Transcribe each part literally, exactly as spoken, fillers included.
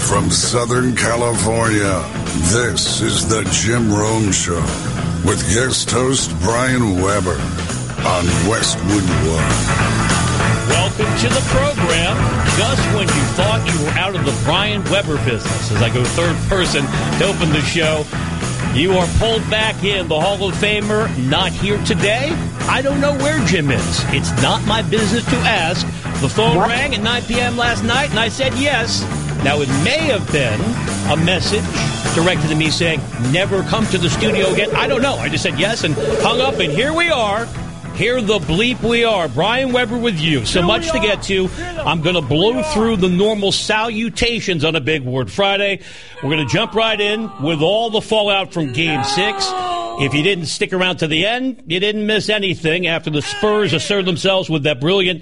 From Southern California, this is the Jim Rome Show with guest host Brian Weber on Westwood One. Welcome to the program. Just when you thought you were out of the Brian Weber business, as I go third person to open the show, you are pulled back in. The Hall of Famer not here today. I don't know where Jim is. It's not my business to ask. The phone what? rang at nine p.m. last night, and I said yes. Now, it may have been a message directed to me saying, never come to the studio again. I don't know. I just said yes and hung up, and here we are. Here the bleep we are. Brian Weber with you. So here much to get to. I'm going to blow through the normal salutations on a Big Word Friday. We're going to jump right in with all the fallout from Game six. If you didn't stick around to the end, you didn't miss anything after the Spurs asserted themselves with that brilliant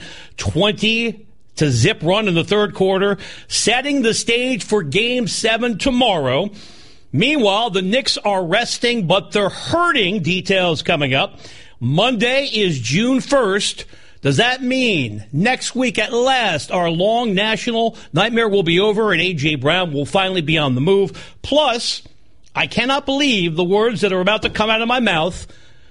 twenty to zip run in the third quarter, setting the stage for Game seven tomorrow. Meanwhile, the Knicks are resting, but they're hurting. Details coming up. Monday is June first. Does that mean next week at last our long national nightmare will be over and A J. Brown will finally be on the move? Plus, I cannot believe the words that are about to come out of my mouth.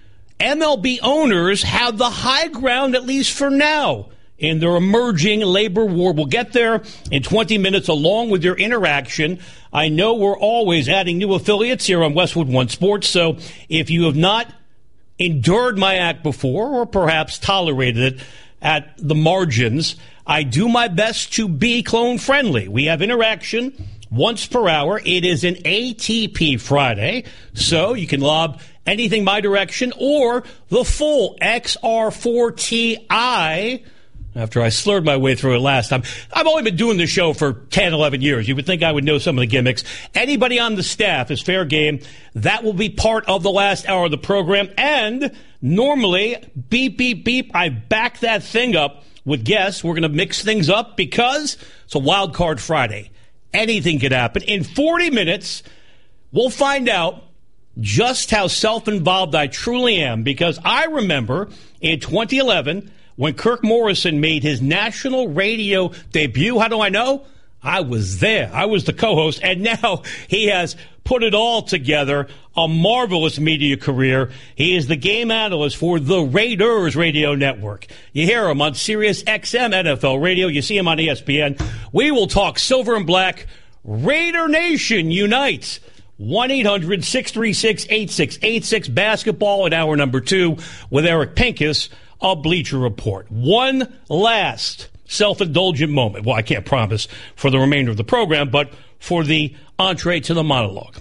M L B owners have the high ground, at least for now, in their emerging labor war. We'll get there in twenty minutes along with your interaction. I know we're always adding new affiliates here on Westwood One Sports, so if you have not endured my act before or perhaps tolerated it at the margins, I do my best to be clone friendly. We have interaction once per hour. It is an A T P Friday, so you can lob anything my direction or the full X R four T I after I slurred my way through it last time. I've only been doing this show for ten, eleven years. You would think I would know some of the gimmicks. Anybody on the staff is fair game. That will be part of the last hour of the program. And normally, beep, beep, beep, I back that thing up with guests. We're going to mix things up because it's a wild card Friday. Anything could happen. In forty minutes, we'll find out just how self-involved I truly am, because I remember in twenty eleven, when Kirk Morrison made his national radio debut. How do I know? I was there. I was the co-host, and now he has put it all together, a marvelous media career. He is the game analyst for the Raiders Radio Network. You hear him on Sirius X M N F L Radio. You see him on E S P N. We will talk silver and black. Raider Nation unites. one eight hundred six three six eight six eight six basketball in hour number two with Eric Pincus of Bleacher Report. One last self-indulgent moment. Well, I can't promise for the remainder of the program, but for the entree to the monologue.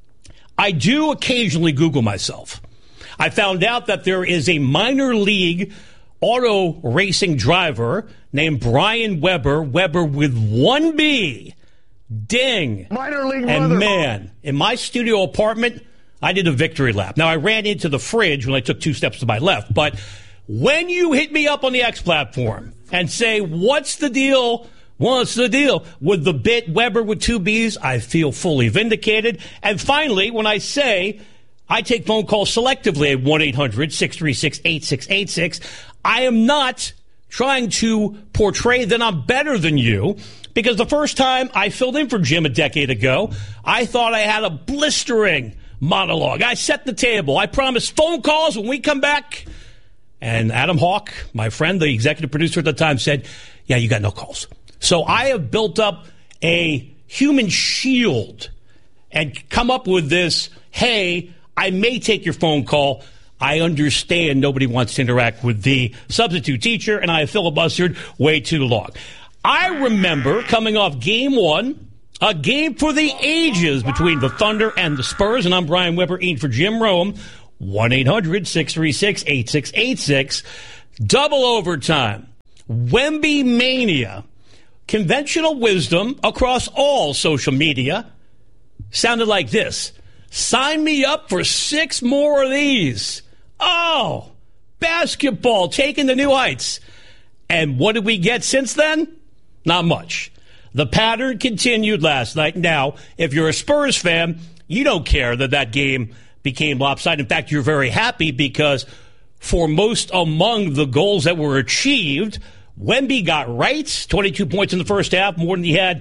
I do occasionally Google myself. I found out that there is a minor league auto racing driver named Brian Weber, Weber with one B. Ding. Minor league And mother. man, in my studio apartment, I did a victory lap. Now, I ran into the fridge when I took two steps to my left, but when you hit me up on the X platform and say, what's the deal? What's the deal with the bit Weber with two B's? I feel fully vindicated. And finally, when I say I take phone calls selectively at one eight hundred six three six eight six eight six, I am not trying to portray that I'm better than you, because the first time I filled in for Jim a decade ago, I thought I had a blistering monologue. I set the table. I promised phone calls when we come back. And Adam Hawk, my friend, the executive producer at the time, said, yeah, you got no calls. So I have built up a human shield and come up with this, hey, I may take your phone call. I understand nobody wants to interact with the substitute teacher, and I have filibustered way too long. I remember coming off game one, a game for the ages between the Thunder and the Spurs, and I'm Brian Weber, in for Jim Rome. one eight hundred six three six eight six eight six. Double overtime. Wemby mania. Conventional wisdom across all social media sounded like this. Sign me up for six more of these. Oh, basketball taking the new heights. And what did we get since then? Not much. The pattern continued last night. Now, if you're a Spurs fan, you don't care that that game became lopsided. In fact, you're very happy because for most among the goals that were achieved, Wemby got right. twenty-two points in the first half, more than he had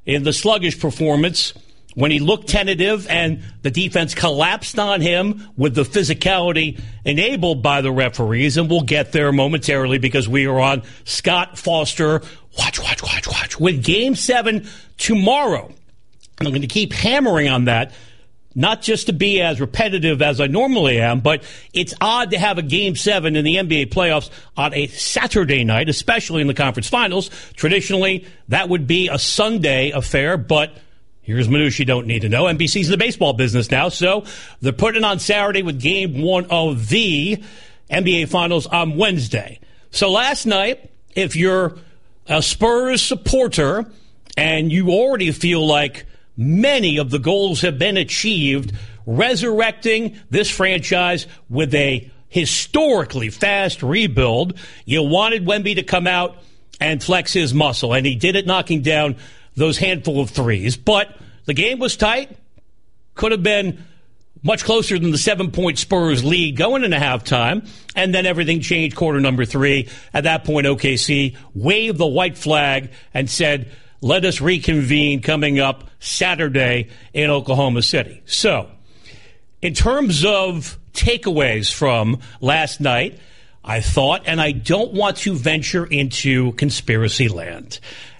in the sluggish performance when he looked tentative and the defense collapsed on him with the physicality enabled by the referees. And we'll get there momentarily because we are on Scott Foster. Watch, watch, watch, watch. With Game seven tomorrow. And I'm going to keep hammering on that, not just to be as repetitive as I normally am, but it's odd to have a Game seven in the N B A playoffs on a Saturday night, especially in the conference finals. Traditionally, that would be a Sunday affair, but here's minutiae you don't need to know. N B C's in the baseball business now, so they're putting it on Saturday with Game one of the N B A Finals on Wednesday. So last night, if you're a Spurs supporter and you already feel like many of the goals have been achieved, resurrecting this franchise with a historically fast rebuild, you wanted Wemby to come out and flex his muscle, and he did it knocking down those handful of threes. But the game was tight. Could have been much closer than the seven-point Spurs lead going into halftime. And then everything changed quarter number three. At that point, O K C waved the white flag and said, let us reconvene coming up Saturday in Oklahoma City. So, in terms of takeaways from last night, I thought, and I don't want to venture into conspiracy land.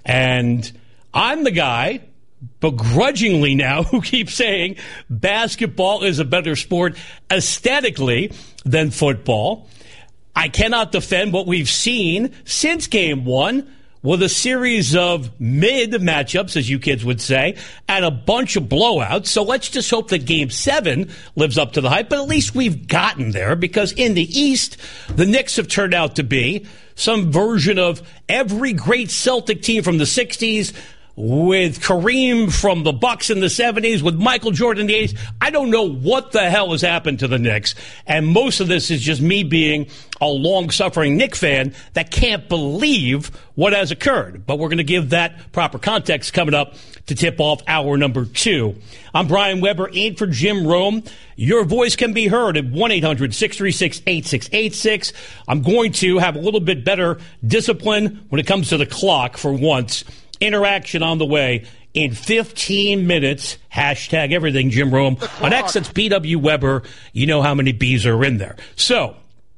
And I'm the guy, begrudgingly now, who keeps saying basketball is a better sport aesthetically than football. I cannot defend what we've seen since game one with a series of mid matchups, as you kids would say, and a bunch of blowouts. So let's just hope that game seven lives up to the hype. But at least we've gotten there, because in the East, the Knicks have turned out to be some version of every great Celtic team from the sixties, with Kareem from the Bucks in the seventies, with Michael Jordan in the eighties. I don't know what the hell has happened to the Knicks, and most of this is just me being a long-suffering Knick fan that can't believe what has occurred. But we're going to give that proper context coming up to tip off hour number two. I'm Brian Weber, in for Jim Rome. Your voice can be heard at one eight hundred six three six eight six eight six. I'm going to have a little bit better discipline when it comes to the clock for once. Interaction on the way in fifteen minutes. Hashtag everything Jim Rome. On X, it's B W Weber. You know how many B's are in there. So,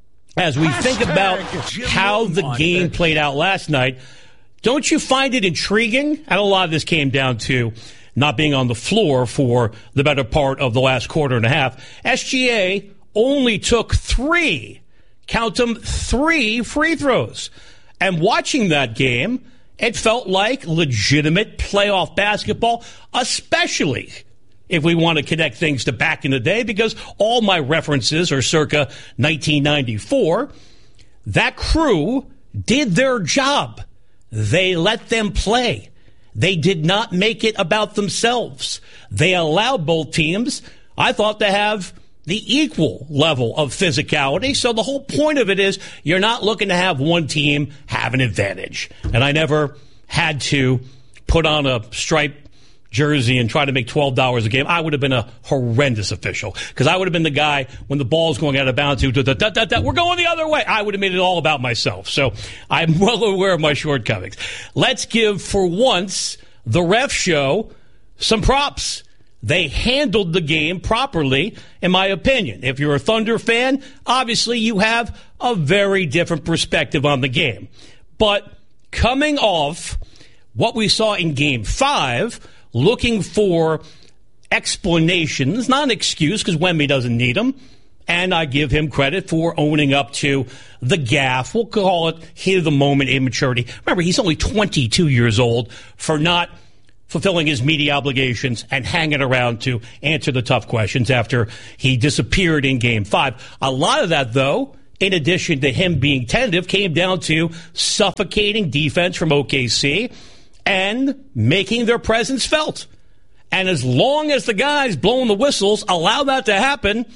as we think about how the game played out last night, don't you find it intriguing? And a lot of this came down to not being on the floor for the better part of the last quarter and a half. S G A only took three, count them, three free throws. And watching that game, it felt like legitimate playoff basketball, especially if we want to connect things to back in the day, because all my references are circa nineteen ninety-four. That crew did their job. They let them play. They did not make it about themselves. They allowed both teams, I thought, to have the equal level of physicality. So the whole point of it is you're not looking to have one team have an advantage. And I never had to put on a striped jersey and try to make twelve dollars a game. I would have been a horrendous official, because I would have been the guy when the ball's going out of bounds who, da, da, da, da, da, we're going the other way. I would have made it all about myself. So I'm well aware of my shortcomings. Let's give, for once, the ref show some props. They handled the game properly, in my opinion. If you're a Thunder fan, obviously you have a very different perspective on the game. But coming off what we saw in Game five, looking for explanations, not an excuse, because Wemby doesn't need them, and I give him credit for owning up to the gaffe. We'll call it heat of the moment immaturity. Remember, he's only twenty-two years old, for not fulfilling his media obligations and hanging around to answer the tough questions after he disappeared in Game five. A lot of that, though, in addition to him being tentative, came down to suffocating defense from O K C and making their presence felt. And as long as the guys blowing the whistles allow that to happen,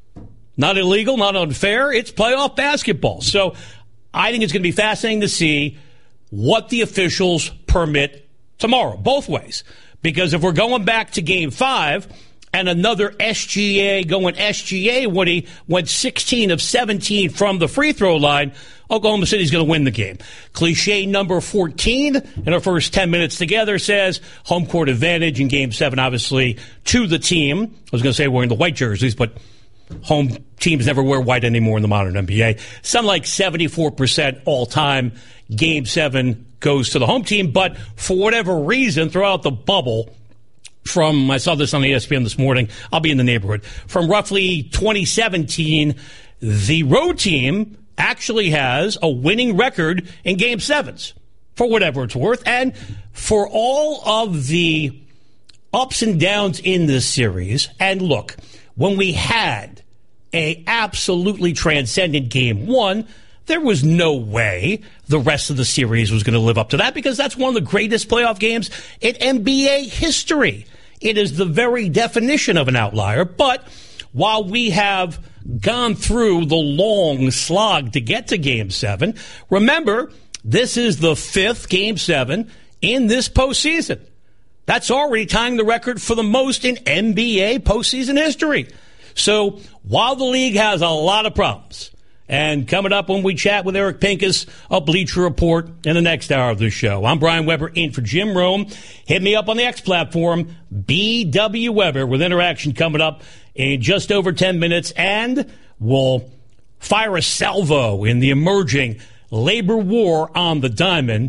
not illegal, not unfair, it's playoff basketball. So I think it's going to be fascinating to see what the officials permit tomorrow, both ways. Because if we're going back to Game five and another S G A going S G A when he went sixteen of seventeen from the free throw line, Oklahoma City's going to win the game. Cliche number fourteen in our first ten minutes together says home court advantage in Game seven, obviously, to the team. I was going to say wearing the white jerseys, but home teams never wear white anymore in the modern N B A. Some like seventy-four percent all-time. Game seven goes to the home team, but for whatever reason, throughout the bubble, from, I saw this on E S P N this morning, I'll be in the neighborhood, from roughly twenty seventeen, the road team actually has a winning record in Game sevens, for whatever it's worth. And for all of the ups and downs in this series, and look, when we had a absolutely transcendent Game one, there was no way the rest of the series was going to live up to that, because that's one of the greatest playoff games in N B A history. It is the very definition of an outlier. But while we have gone through the long slog to get to Game seven, remember, this is the fifth Game seven in this postseason. That's already tying the record for the most in N B A postseason history. So while the league has a lot of problems, and coming up when we chat with Eric Pincus of Bleacher Report in the next hour of the show, I'm Brian Weber in for Jim Rome. Hit me up on the X platform, B W Weber, with interaction coming up in just over ten minutes, and we'll fire a salvo in the emerging labor war on the diamond.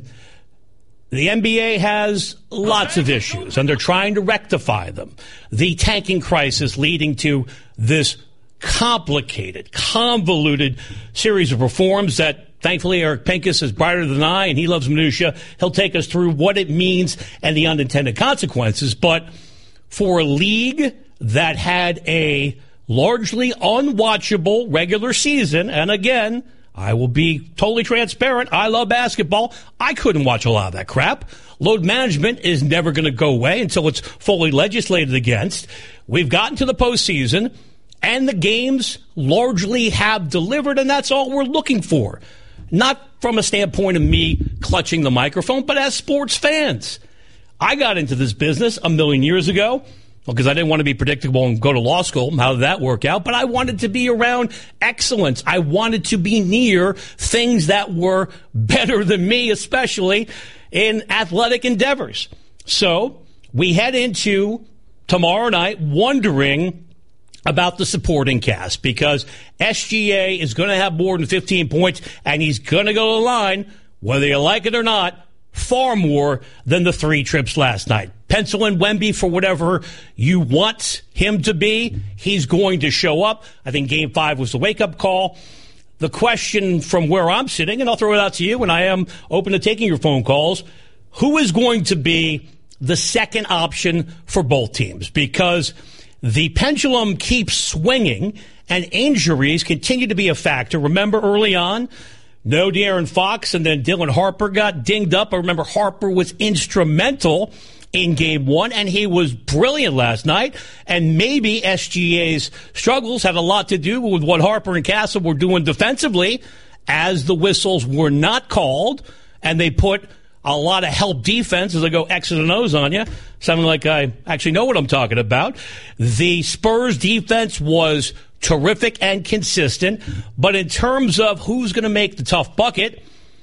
The N B A has lots of issues, and they're trying to rectify them. The tanking crisis leading to this complicated, convoluted series of reforms that, thankfully, Eric Pincus is brighter than I, and he loves minutia. He'll take us through what it means and the unintended consequences. But for a league that had a largely unwatchable regular season, and again, I will be totally transparent, I love basketball. I couldn't watch a lot of that crap. Load management is never going to go away until it's fully legislated against. We've gotten to the postseason, and the games largely have delivered, and that's all we're looking for. Not from a standpoint of me clutching the microphone, but as sports fans. I got into this business a million years ago because I didn't want to be predictable and go to law school. How did that work out? But I wanted to be around excellence. I wanted to be near things that were better than me, especially in athletic endeavors. So we head into tomorrow night wondering about the supporting cast, because S G A is going to have more than fifteen points, and he's going to go to the line, whether you like it or not, far more than the three trips last night. Pencil in Wemby for whatever you want him to be. He's going to show up. I think Game five was the wake-up call. The question from where I'm sitting, and I'll throw it out to you, and I am open to taking your phone calls, who is going to be the second option for both teams? Because the pendulum keeps swinging, and injuries continue to be a factor. Remember early on, no De'Aaron Fox, and then Dylan Harper got dinged up. I remember Harper was instrumental in Game one, and he was brilliant last night. And maybe S G A's struggles had a lot to do with what Harper and Castle were doing defensively, as the whistles were not called, and they put a lot of help defense as I go X's and O's on you. Sounding like I actually know what I'm talking about. The Spurs defense was terrific and consistent. But in terms of who's going to make the tough bucket,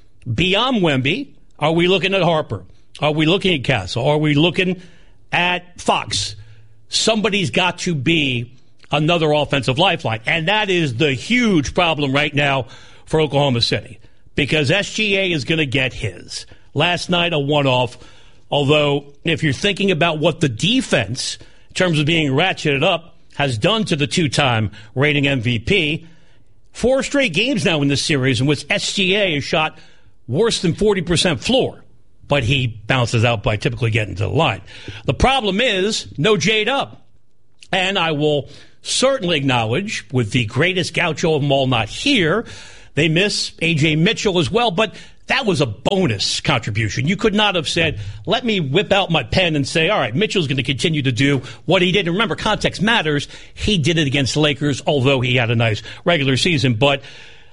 beyond Wemby, are we looking at Harper? Are we looking at Castle? Are we looking at Fox? Somebody's got to be another offensive lifeline. And that is the huge problem right now for Oklahoma City, because S G A is going to get his. Last night, a one-off, although if you're thinking about what the defense, in terms of being ratcheted up, has done to the two-time reigning M V P, four straight games now in this series in which S G A has shot worse than forty percent floor, but he bounces out by typically getting to the line. The problem is no J-Dub. And I will certainly acknowledge, with the greatest gaucho of them all not here, they miss A J Mitchell as well, but that was a bonus contribution. You could not have said, let me whip out my pen and say, all right, Mitchell's going to continue to do what he did. And remember, context matters. He did it against the Lakers, although he had a nice regular season. But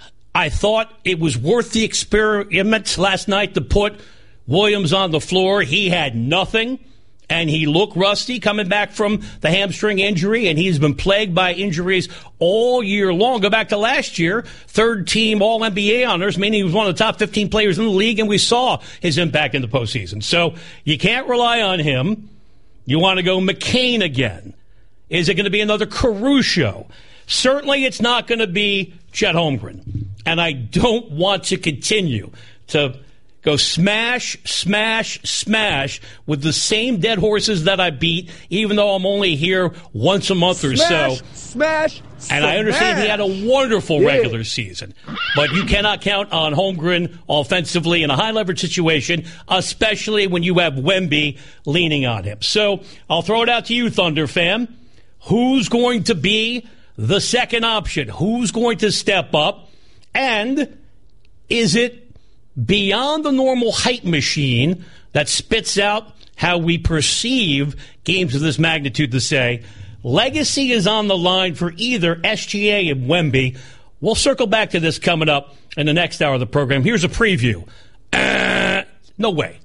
I thought it was worth the experiment last night to put Williams on the floor. He had nothing. and he looked rusty coming back from the hamstring injury, and he's been plagued by injuries all year long. Go back to last year, third-team All N B A honors, meaning he was one of the top fifteen players in the league, and we saw his impact in the postseason. So you can't rely on him. You want to go McCain again. Is it going to be another Caruso? Certainly it's not going to be Chet Holmgren. And I don't want to continue to go smash, smash, smash with the same dead horses that I beat, even though I'm only here once a month or smash, so. Smash, And I understand he had a wonderful yeah. regular season. But you cannot count on Holmgren offensively in a high-leverage situation, especially when you have Wemby leaning on him. So I'll throw it out to you, Thunder fan. Who's going to be the second option? Who's going to step up? And is it beyond the normal hype machine that spits out how we perceive games of this magnitude to say, legacy is on the line for either S G A and Wemby? We'll circle back to this coming up in the next hour of the program. Here's a preview. Uh, no way.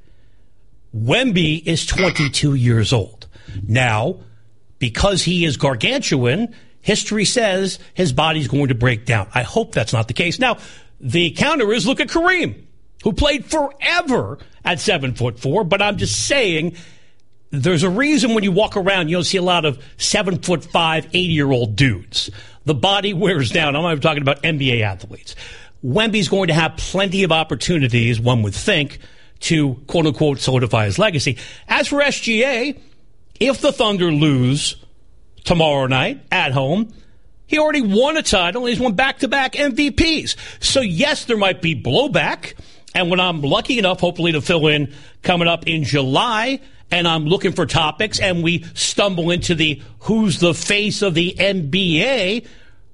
Wemby is twenty-two years old. Now, because he is gargantuan, history says his body's going to break down. I hope that's not the case. Now, the counter is look at Kareem, who played forever at seven foot four. But I'm just saying, there's a reason when you walk around, you don't see a lot of seven foot five, eighty-year-old dudes. The body wears down. I'm not even talking about N B A athletes. Wemby's going to have plenty of opportunities, one would think, to quote-unquote solidify his legacy. As for S G A, if the Thunder lose tomorrow night at home, he already won a title, and he's won back-to-back M V Ps. So, yes, there might be blowback. And when I'm lucky enough, hopefully, to fill in coming up in July, and I'm looking for topics, and we stumble into the who's the face of the N B A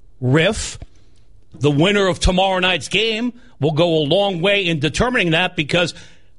riff, the winner of tomorrow night's game will go a long way in determining that, because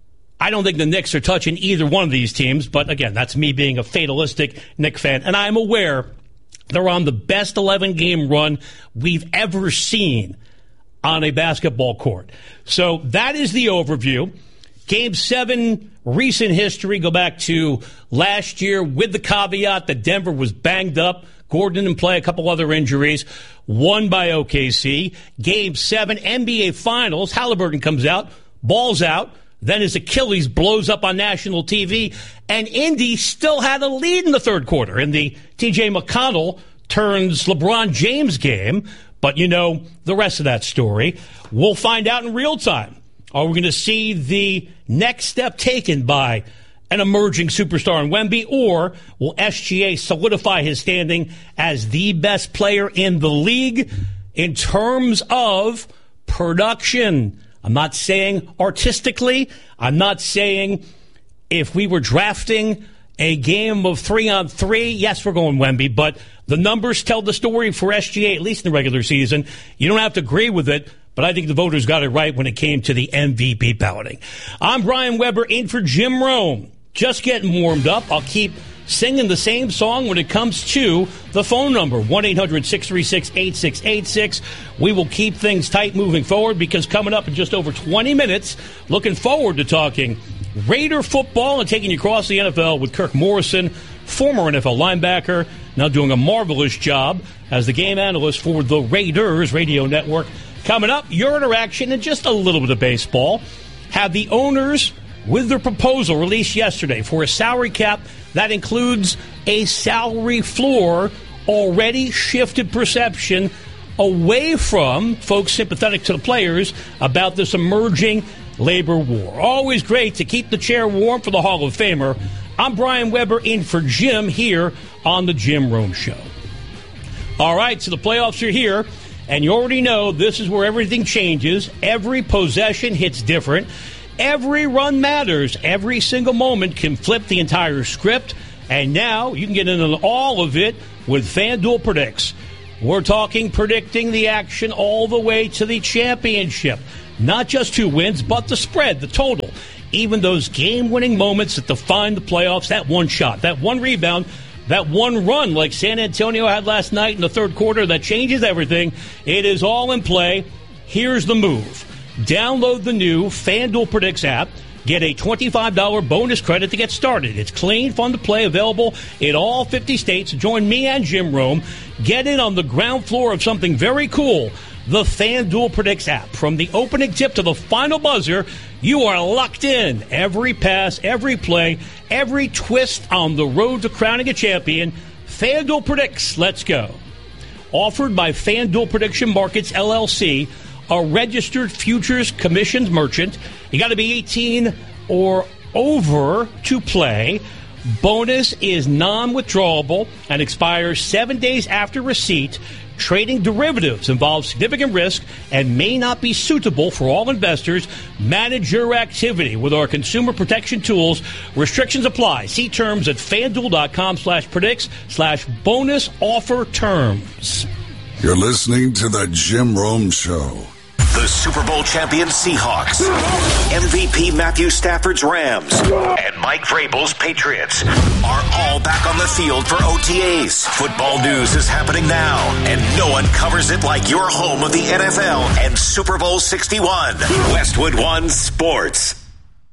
I don't think the Knicks are touching either one of these teams. But, again, that's me being a fatalistic Knicks fan. And I'm aware they're on the best eleven-game run we've ever seen on a basketball court. So that is the overview. Game seven, recent history, go back to last year with the caveat that Denver was banged up. Gordon didn't play, a couple other injuries. Won by O K C. Game seven, N B A Finals. Halliburton comes out, balls out. Then his Achilles blows up on national T V. And Indy still had a lead in the third quarter in the T J McConnell turns LeBron James game. But, you know, the rest of that story, we'll find out in real time. Are we going to see the next step taken by an emerging superstar in Wemby, or will S G A solidify his standing as the best player in the league in terms of production? I'm not saying artistically. I'm not saying if we were drafting a game of three on three, yes, we're going Wemby, but the numbers tell the story for S G A, at least in the regular season. You don't have to agree with it, but I think the voters got it right when it came to the M V P balloting. I'm Brian Weber, in for Jim Rome. Just getting warmed up. I'll keep singing the same song when it comes to the phone number, one eight hundred six three six eight six eight six. We will keep things tight moving forward, because coming up in just over twenty minutes, looking forward to talking Raider football and taking you across the N F L with Kirk Morrison, former N F L linebacker, now doing a marvelous job as the game analyst for the Raiders Radio Network. Coming up, your interaction and just a little bit of baseball. Have the owners, with their proposal released yesterday for a salary cap that includes a salary floor, already shifted perception away from folks sympathetic to the players about this emerging labor war. Always great to keep the chair warm for the Hall of Famer. I'm Brian Weber, in for Jim, here on the Jim Rome Show. All right, so the playoffs are here, and you already know this is where everything changes. Every possession hits different. Every run matters. Every single moment can flip the entire script. And now you can get into all of it with FanDuel Predicts. We're talking predicting the action all the way to the championship. Not just who wins, but the spread, the total. Even those game-winning moments that define the playoffs, that one shot, that one rebound, that one run like San Antonio had last night in the third quarter that changes everything. It is all in play. Here's the move. Download the new FanDuel Predicts app. Get a twenty-five dollars bonus credit to get started. It's clean, fun to play, available in all fifty states. Join me and Jim Rome. Get in on the ground floor of something very cool, the FanDuel Predicts app. From the opening tip to the final buzzer, you are locked in. Every pass, every play, every twist on the road to crowning a champion. FanDuel Predicts. Let's go. Offered by FanDuel Prediction Markets, L L C, a registered futures commissions merchant. You got to be eighteen or over to play. Bonus is non-withdrawable and expires seven days after receipt. Trading derivatives involves significant risk and may not be suitable for all investors. Manage your activity with our consumer protection tools. Restrictions apply. See terms at FanDuel.com slash predicts slash bonus offer terms. You're listening to the Jim Rome Show. The Super Bowl champion Seahawks, M V P Matthew Stafford's Rams, and Mike Vrabel's Patriots are all back on the field for O T As. Football news is happening now, and no one covers it like your home of the N F L and Super Bowl sixty-one. Westwood One Sports.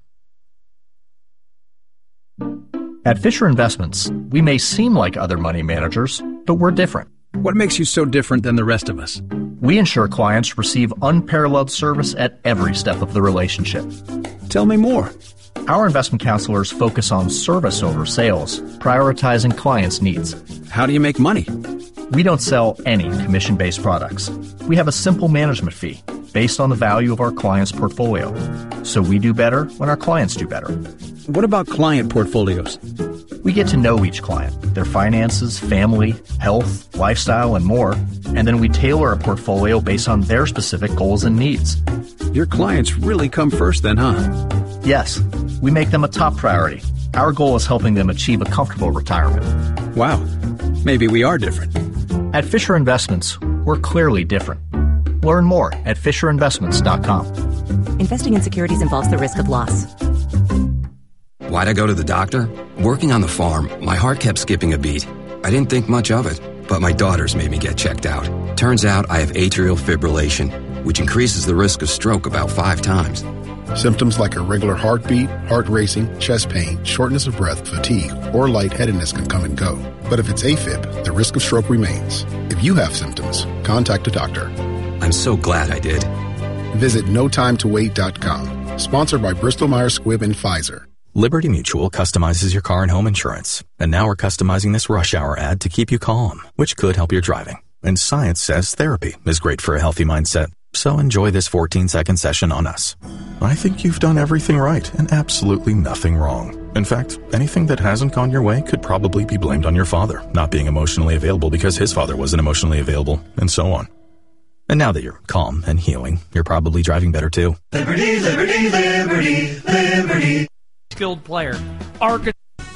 At Fisher Investments, we may seem like other money managers, but we're different. What makes you so different than the rest of us? We ensure clients receive unparalleled service at every step of the relationship. Tell me more. Our investment counselors focus on service over sales, prioritizing clients' needs. How do you make money? We don't sell any commission-based products. We have a simple management fee based on the value of our clients' portfolio. So we do better when our clients do better. What about client portfolios? We get to know each client, their finances, family, health, lifestyle, and more, and then we tailor a portfolio based on their specific goals and needs. Your clients really come first then, huh? Yes, we make them a top priority. Our goal is helping them achieve a comfortable retirement. Wow, maybe we are different. At Fisher Investments, we're clearly different. Learn more at fisher investments dot com. Investing in securities involves the risk of loss. Why'd I go to the doctor? Working on the farm, my heart kept skipping a beat. I didn't think much of it, but my daughters made me get checked out. Turns out I have atrial fibrillation, which increases the risk of stroke about five times. Symptoms like irregular heartbeat, heart racing, chest pain, shortness of breath, fatigue, or lightheadedness can come and go. But if it's AFib, the risk of stroke remains. If you have symptoms, contact a doctor. I'm so glad I did. Visit no time to wait dot com. Sponsored by Bristol-Myers Squibb and Pfizer. Liberty Mutual customizes your car and home insurance. And now we're customizing this rush hour ad to keep you calm, which could help your driving. And science says therapy is great for a healthy mindset. So enjoy this fourteen-second session on us. I think you've done everything right and absolutely nothing wrong. In fact, anything that hasn't gone your way could probably be blamed on your father not being emotionally available because his father wasn't emotionally available, and so on. And now that you're calm and healing, you're probably driving better too. Liberty, liberty, liberty, liberty. Skilled player. Arkansas.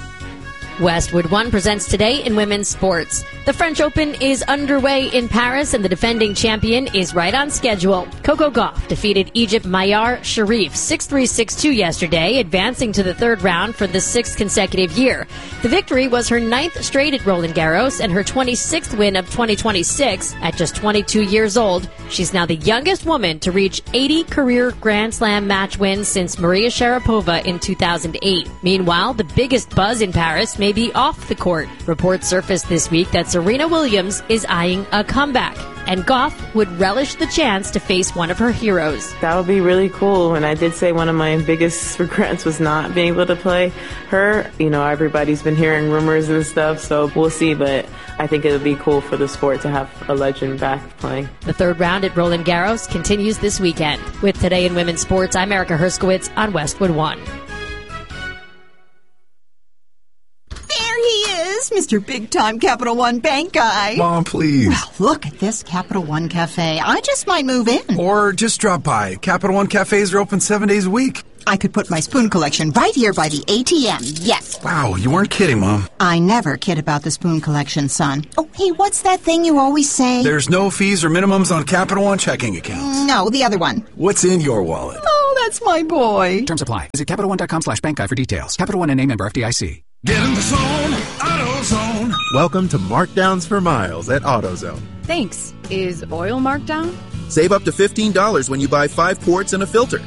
Westwood One presents Today in Women's Sports. The French Open is underway in Paris, and the defending champion is right on schedule. Coco Gauff defeated Egypt Mayar Sharif six three, six two yesterday, advancing to the third round for the sixth consecutive year. The victory was her ninth straight at Roland Garros and her twenty-sixth win of twenty twenty-six. At just twenty-two years old, she's now the youngest woman to reach eighty career Grand Slam match wins since Maria Sharapova in two thousand eight. Meanwhile, the biggest buzz in Paris may be off the court. Reports surfaced this week that Serena Williams is eyeing a comeback, and Gauff would relish the chance to face one of her heroes. That would be really cool. And I did say one of my biggest regrets was not being able to play her. You know, everybody's been hearing rumors and stuff, so we'll see, but I think it would be cool for the sport to have a legend back playing. The third round at Roland Garros continues this weekend. With Today in Women's Sports, I'm Erica Herskowitz on Westwood One. Mister Big-Time Capital One Bank guy. Mom, please. Well, look at this Capital One Cafe. I just might move in. Or just drop by. Capital One Cafes are open seven days a week. I could put my spoon collection right here by the A T M. Yes. Wow, you weren't kidding, Mom. I never kid about the spoon collection, son. Oh, hey, what's that thing you always say? There's no fees or minimums on Capital One checking accounts. No, the other one. What's in your wallet? Oh, that's my boy. Terms apply. Visit CapitalOne.com slash bank guide for details. Capital One and name member F D I C. Get in the zone, AutoZone. Welcome to Markdowns for Miles at AutoZone. Thanks. Is oil marked down? Save up to fifteen dollars when you buy five quarts and a filter.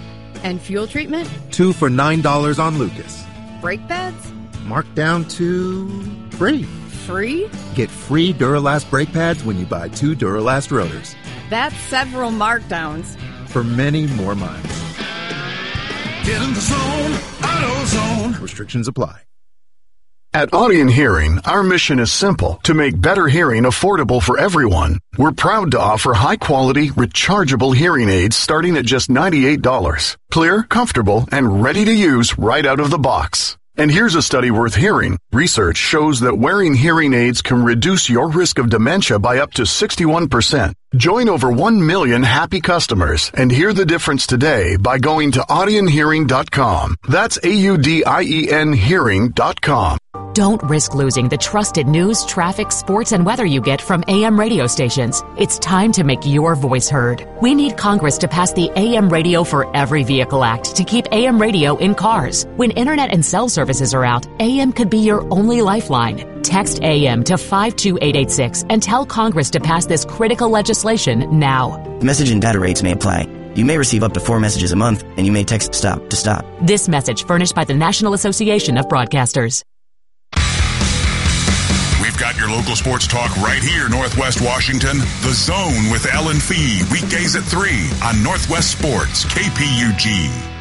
And fuel treatment? Two for nine dollars on Lucas. Brake pads? Marked down to free. Free? Get free Duralast brake pads when you buy two Duralast rotors. That's several markdowns. For many more miles. Get in the zone, AutoZone. Restrictions apply. At Audion Hearing, our mission is simple: to make better hearing affordable for everyone. We're proud to offer high-quality, rechargeable hearing aids starting at just ninety-eight dollars. Clear, comfortable, and ready to use right out of the box. And here's a study worth hearing. Research shows that wearing hearing aids can reduce your risk of dementia by up to sixty-one percent. Join over one million happy customers and hear the difference today by going to audion hearing dot com. That's A U D I E N hearing dot com. Don't risk losing the trusted news, traffic, sports, and weather you get from A M radio stations. It's time to make your voice heard. We need Congress to pass the A M Radio for Every Vehicle Act to keep A M radio in cars. When internet and cell services are out, A M could be your only lifeline. Text A M to five two eight eight six and tell Congress to pass this critical legislation now. The message and data rates may apply. You may receive up to four messages a month, and you may text STOP to stop. This message furnished by the National Association of Broadcasters. We've got your local sports talk right here, Northwest Washington. The Zone with Ellen Fee, weekdays at three on Northwest Sports, K P U G.